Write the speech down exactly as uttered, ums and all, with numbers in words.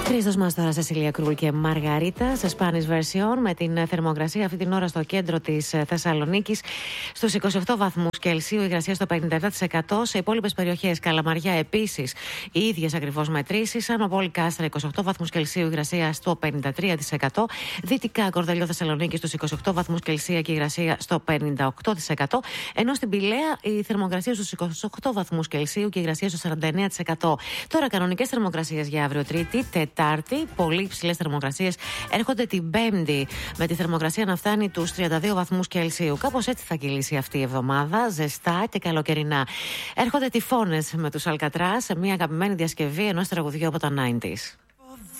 Χρήστος μας τώρα, Σεσίλια Κρούλ και Μαργαρίτα σε Spanish version, με την θερμοκρασία αυτή την ώρα στο κέντρο της Θεσσαλονίκης στους είκοσι οκτώ βαθμούς Κελσίου, υγρασία στο πενήντα επτά τοις εκατό. Σε υπόλοιπες περιοχές, Καλαμαριά επίσης, οι ίδιες ακριβώς μετρήσεις. Άνω Πόλη Κάστρα, είκοσι οκτώ βαθμούς Κελσίου, υγρασία στο πενήντα τρία τοις εκατό. Δυτικά Κορδελιό Θεσσαλονίκη στους είκοσι οκτώ βαθμούς Κελσίου και υγρασία στο πενήντα οκτώ τοις εκατό. Ενώ στην Πηλαία η θερμοκρασία στους είκοσι οκτώ βαθμούς Κελσίου και υγρασία στο σαράντα εννέα τοις εκατό. Τώρα, κανονικές θερμοκρασίες για αύριο Τρίτη, Τετάρτη. Πολύ υψηλές θερμοκρασίες έρχονται την Πέμπτη, με τη θερμοκρασία να φτάνει τους τριάντα δύο βαθμούς Κελσίου. Κάπως έτσι θα κυλήσει αυτή η εβδομάδα, ζεστά και καλοκαιρινά. Έρχονται τυφώνες με τους Αλκατράς, σε μια αγαπημένη διασκευή ενός τραγουδιού από τα ενενήντα.